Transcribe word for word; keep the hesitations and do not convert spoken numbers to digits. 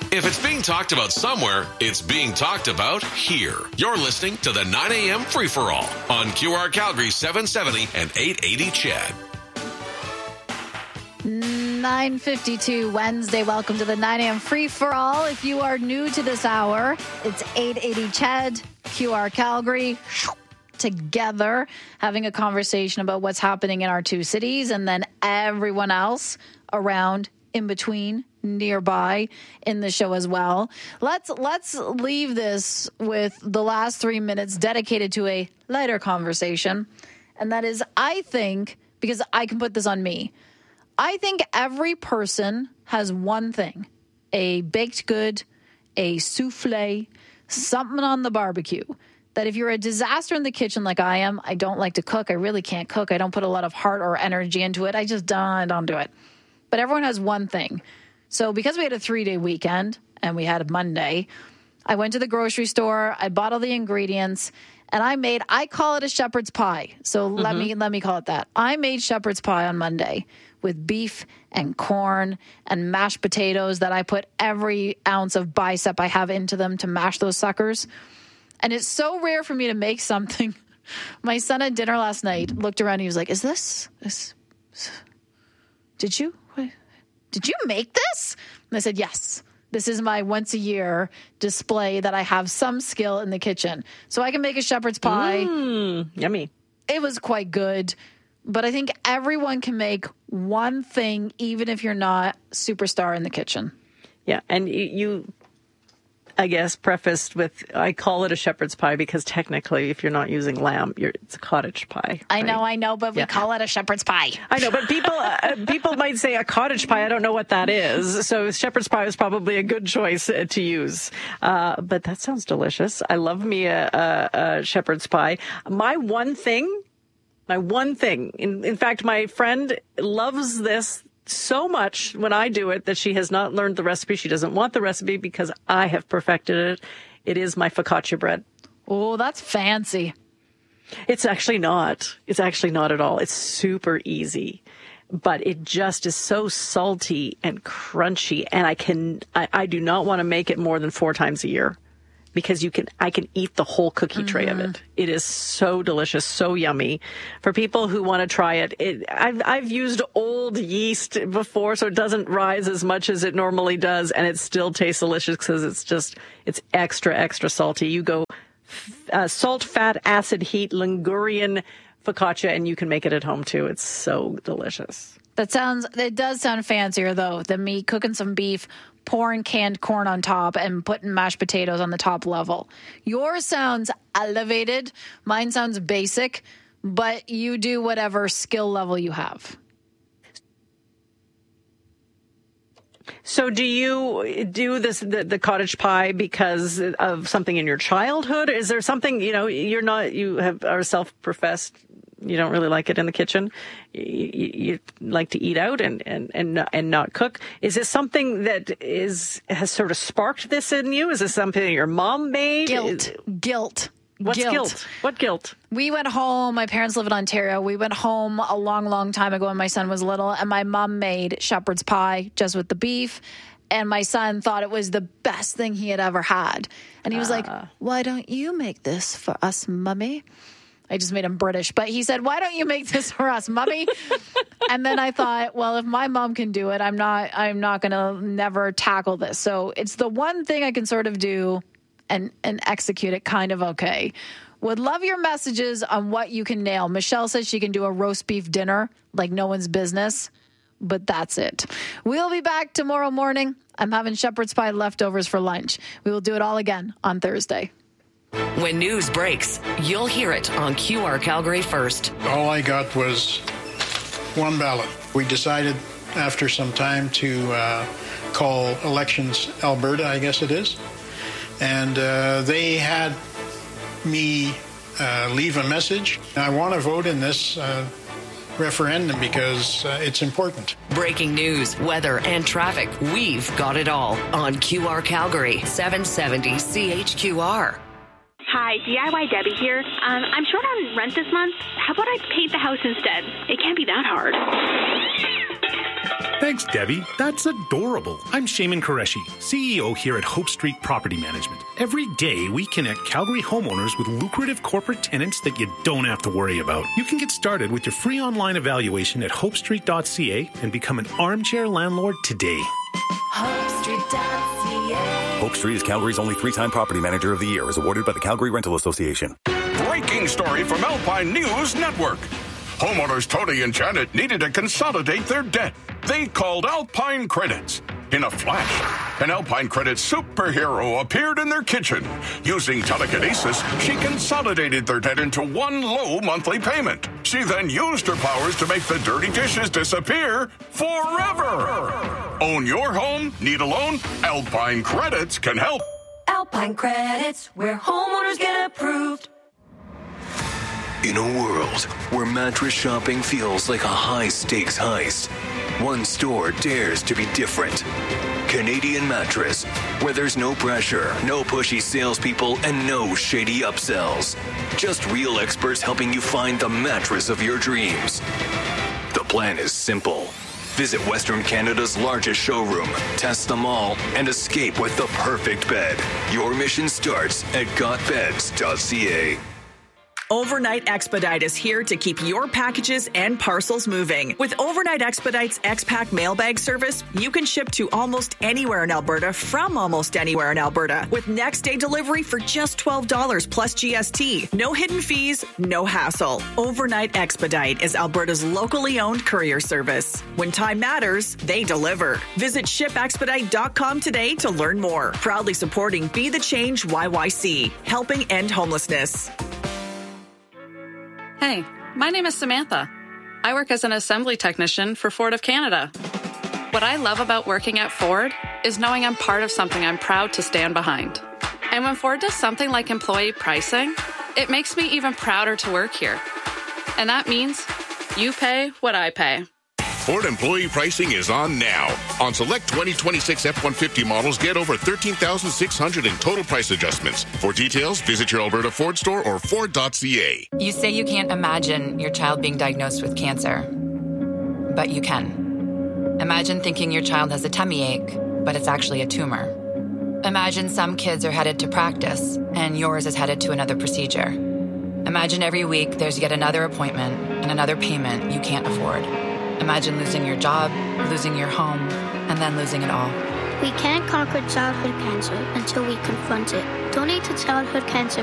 If it's being talked about somewhere, it's being talked about here. You're listening to the nine a.m. Free-for-All on Q R Calgary seven seventy and eight eighty C H E D. nine fifty-two Wednesday. Welcome to the nine a.m. Free-for-All. If you are new to this hour, it's eight eighty C H E D, Q R Calgary, together having a conversation about what's happening in our two cities and then everyone else around, in between, nearby in the show as well. Let's let's leave this with the last three minutes dedicated to a lighter conversation. And that is, I think, because I can put this on me, I think every person has one thing, a baked good, a souffle, something on the barbecue, that if you're a disaster in the kitchen like I am, I don't like to cook, I really can't cook, I don't put a lot of heart or energy into it, I just don't, I don't do it. But everyone has one thing. So because we had a three-day weekend and we had a Monday, I went to the grocery store, I bought all the ingredients, and I made, I call it a shepherd's pie. So mm-hmm. let me let me call it that. I made shepherd's pie on Monday with beef and corn and mashed potatoes that I put every ounce of bicep I have into them to mash those suckers. And it's so rare for me to make something. My son at dinner last night looked around and he was like, is this, is, did you, did you make this? And I said, yes. This is my once a year display that I have some skill in the kitchen. So I can make a shepherd's pie. Mm, yummy. It was quite good. But I think everyone can make one thing, even if you're not superstar in the kitchen. Yeah. And you, you I guess, prefaced with, I call it a shepherd's pie because technically, if you're not using lamb, you're, it's a cottage pie. I right? know, I know, but we yeah. call it a shepherd's pie. I know, but people uh, people might say a cottage pie. I don't know what that is. So shepherd's pie is probably a good choice uh, to use. Uh, but that sounds delicious. I love me a, a, a shepherd's pie. My one thing, my one thing, in, in fact, my friend loves this so much when I do it that she has not learned the recipe. She doesn't want the recipe because I have perfected it. It is my focaccia bread. Oh, that's fancy. It's actually not. It's actually not at all. It's super easy, but it just is so salty and crunchy. And I can, I, I do not want to make it more than four times a year because you can, I can eat the whole cookie tray mm-hmm. of it. It is so delicious, so yummy. For people who want to try it, it I've, I've used old yeast before, so it doesn't rise as much as it normally does. And it still tastes delicious because it's just, it's extra, extra salty. You go uh, salt, fat, acid, heat, Ligurian focaccia, and you can make it at home too. It's so delicious. That sounds, it does sound fancier though than me cooking some beef, pouring canned corn on top and putting mashed potatoes on the top level. Yours sounds elevated. Mine sounds basic, but you do whatever skill level you have. So do you do this, the, the cottage pie because of something in your childhood? Is there something, you know, you're not, you have are self-professed, you don't really like it in the kitchen. You, you, you like to eat out and, and, and, not, and not cook. Is this something that is, has sort of sparked this in you? Is this something that your mom made? Guilt. Is, guilt. What's guilt? guilt? What guilt? We went home. My parents live in Ontario. We went home a long, long time ago when my son was little, and my mom made shepherd's pie just with the beef. And my son thought it was the best thing he had ever had. And he was uh. like, why don't you make this for us, Mummy? I just made him British, but he said, why don't you make this for us, Mummy? And then I thought, well, if my mom can do it, I'm not, I'm not going to never tackle this. So it's the one thing I can sort of do and, and execute it kind of okay. Would love your messages on what you can nail. Michelle says she can do a roast beef dinner like no one's business, but that's it. We'll be back tomorrow morning. I'm having shepherd's pie leftovers for lunch. We will do it all again on Thursday. When news breaks, you'll hear it on Q R Calgary first. All I got was one ballot. We decided after some time to uh, call Elections Alberta, I guess it is. And uh, they had me uh, leave a message. I want to vote in this uh, referendum because uh, it's important. Breaking news, weather, and traffic. We've got it all on Q R Calgary, seven seventy C H Q R. Hi, D I Y Debbie here. Um, I'm short on rent this month. How about I paint the house instead? It can't be that hard. Thanks, Debbie. That's adorable. I'm Shaman Qureshi, C E O here at Hope Street Property Management. Every day, we connect Calgary homeowners with lucrative corporate tenants that you don't have to worry about. You can get started with your free online evaluation at hope street dot c a and become an armchair landlord today. hope street dot c a. Hope Street is Calgary's only three-time property manager of the year, as awarded by the Calgary Rental Association. Breaking story from Alpine News Network. Homeowners Tony and Janet needed to consolidate their debt. They called Alpine Credits. In a flash, an Alpine Credits superhero appeared in their kitchen. Using telekinesis, she consolidated their debt into one low monthly payment. She then used her powers to make the dirty dishes disappear forever. Own your home? Need a loan? Alpine Credits can help. Alpine Credits, where homeowners get approved. In a world where mattress shopping feels like a high-stakes heist, one store dares to be different. Canadian Mattress, where there's no pressure, no pushy salespeople, and no shady upsells. Just real experts helping you find the mattress of your dreams. The plan is simple. Visit Western Canada's largest showroom, test them all, and escape with the perfect bed. Your mission starts at got beds dot c a. Overnight Expedite is here to keep your packages and parcels moving. With Overnight Expedite's X-Pack mailbag service, you can ship to almost anywhere in Alberta from almost anywhere in Alberta with next day delivery for just twelve dollars plus G S T. No hidden fees, no hassle. Overnight Expedite is Alberta's locally owned courier service. When time matters, they deliver. Visit ship expedite dot com today to learn more. Proudly supporting Be the Change Y Y C, helping end homelessness. Hey, my name is Samantha. I work as an assembly technician for Ford of Canada. What I love about working at Ford is knowing I'm part of something I'm proud to stand behind. And when Ford does something like employee pricing, it makes me even prouder to work here. And that means you pay what I pay. Ford employee pricing is on now. On select twenty twenty-six F one fifty models, get over thirteen thousand six hundred dollars in total price adjustments. For details, visit your Alberta Ford store or ford dot c a. You say you can't imagine your child being diagnosed with cancer, but you can. Imagine thinking your child has a tummy ache, but it's actually a tumor. Imagine some kids are headed to practice, and yours is headed to another procedure. Imagine every week there's yet another appointment and another payment you can't afford. Imagine losing your job, losing your home, and then losing it all. We can't conquer childhood cancer until we confront it. Donate to Childhood Cancer